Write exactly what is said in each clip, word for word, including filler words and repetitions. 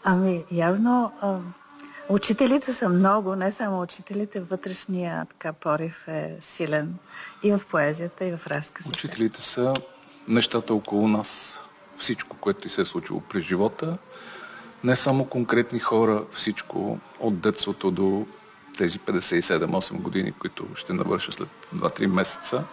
Ами, явно а, учителите са много, не само учителите, вътрешния така порив е силен и в поезията, и в разказите. Учителите са нещата около нас, всичко, което ти се е случило през живота, не само конкретни хора, всичко от детството до тези петдесет и седем-осем години, които ще навърша след два-три месеца.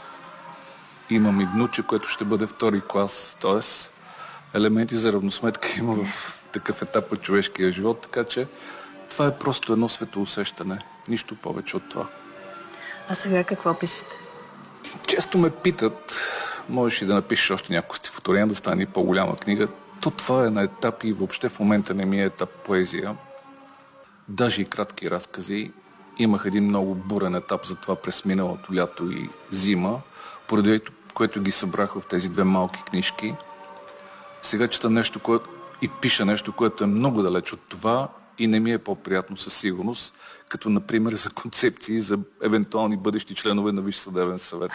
Имам и внуче, което ще бъде втори клас, т.е. елементи за равносметка има в такъв етап от човешкия живот, така че това е просто едно светоусещане, нищо повече от това. А сега какво пишете? Често ме питат, можеш ли да напишеш още някакво стихотворение, да стане по-голяма книга. То това е на етап и въобще в момента не ми е етап поезия. Даже и кратки разкази. Имах един много бурен етап за това през миналото лято и зима, поради което ги събрах в тези две малки книжки. Сега чета нещо, което и пиша нещо, което е много далеч от това и не ми е по-приятно със сигурност, като например за концепции за евентуални бъдещи членове на Висш съдебен съвет.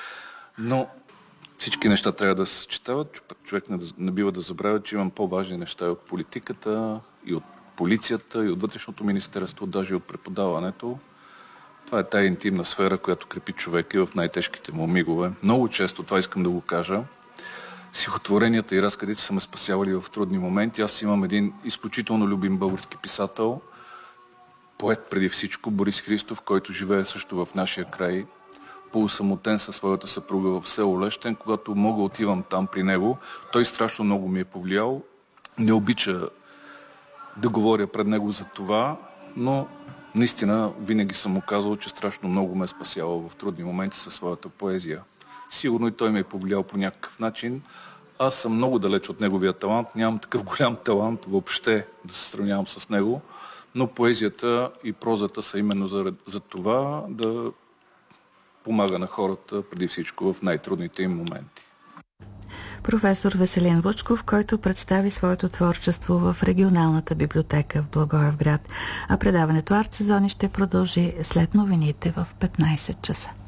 Но всички неща трябва да се съчетават. Човек не, не бива да забравя, че имам по-важни неща и от политиката, и от полицията, и от вътрешното министерство, даже и от преподаването. Това е тая интимна сфера, която крепи човека и в най-тежките му мигове. Много често, това искам да го кажа, стихотворенията и разказите са ме спасявали в трудни моменти. Аз имам един изключително любим български писател, поет преди всичко, Борис Христов, който живее също в нашия край, полусамотен със своята съпруга в село Лещен. Когато мога, отивам там при него. Той страшно много ми е повлиял. Не обича да говоря пред него за това, но наистина винаги съм му казал, че страшно много ме е спасявал в трудни моменти със своята поезия. Сигурно и той ме е повлиял по някакъв начин. Аз съм много далеч от неговия талант. Нямам такъв голям талант въобще да се сравнявам с него, но поезията и прозата са именно за, за това да помага на хората преди всичко в най-трудните им моменти. Професор Веселин Вучков, който представи своето творчество в регионалната библиотека в Благоевград, а предаването Арт сезони ще продължи след новините в петнайсет часа.